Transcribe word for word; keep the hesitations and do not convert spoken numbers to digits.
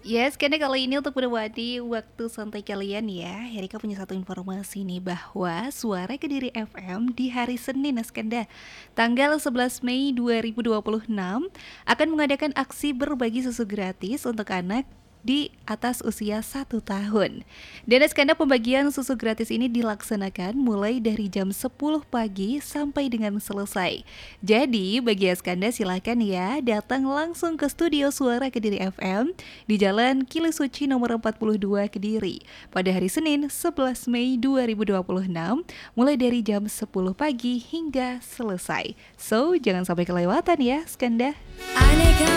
Yes, karena kali ini untuk menemani waktu santai kalian ya, Herika punya satu informasi nih bahwa Suara Kediri F M di hari Senin Askanda, tanggal sebelas Mei dua ribu dua puluh enam akan mengadakan aksi berbagi susu gratis untuk anak di atas usia satu tahun. Dan Askanda, pembagian susu gratis ini dilaksanakan mulai dari jam sepuluh pagi sampai dengan selesai. Jadi bagi Askanda silakan ya datang langsung ke studio Suara Kediri F M di Jalan Kilisuci nomor empat puluh dua Kediri pada hari Senin sebelas Mei dua ribu dua puluh enam mulai dari jam sepuluh pagi hingga selesai. So, jangan sampai kelewatan ya, Skanda. Aneka